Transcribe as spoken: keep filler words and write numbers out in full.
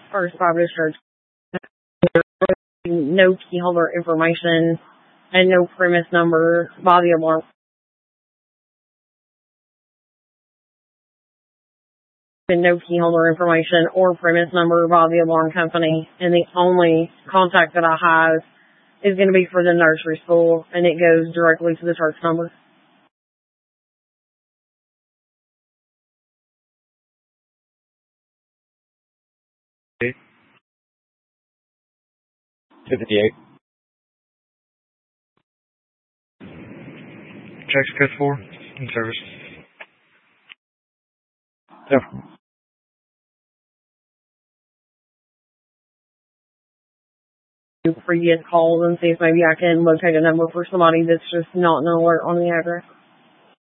First Five District. No key holder information and no premise number by the alarm. And no key holder information or premise number by the alarm company. And the only contact that I have is going to be for the nursery school, and it goes directly to the church number. two fifty-eight. Checks code four in service. Yeah. Previous calls and see if maybe I can locate a number for somebody that's just not an alert on the address.